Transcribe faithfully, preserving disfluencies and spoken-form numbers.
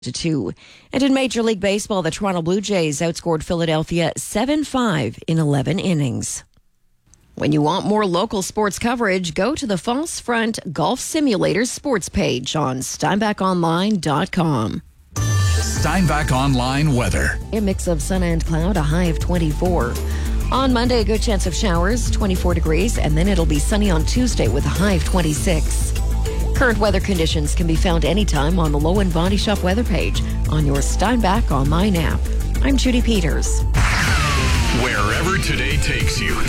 to two. And in Major League Baseball, the Toronto Blue Jays outscored Philadelphia seven five in eleven innings. When you want more local sports coverage, go to the False Front Golf Simulator sports page on steinbach online dot com. Steinbach Online weather. A mix of sun and cloud, a high of twenty-four. On Monday, a good chance of showers, twenty-four degrees, and then it'll be sunny on Tuesday with a high of twenty-six. Current weather conditions can be found anytime on the Low and Body Shop weather page on your Steinbach Online app. I'm Judy Peters. Wherever today takes you.